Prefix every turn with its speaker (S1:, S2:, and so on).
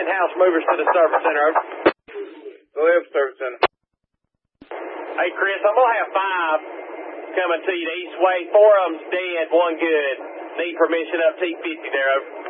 S1: in-house movers to the service center. Over.
S2: Go ahead, service center.
S1: Hey, Chris, I'm going to have 5 coming to you the east way. 4 of them's dead, 1 good. Need permission up T50 there, over.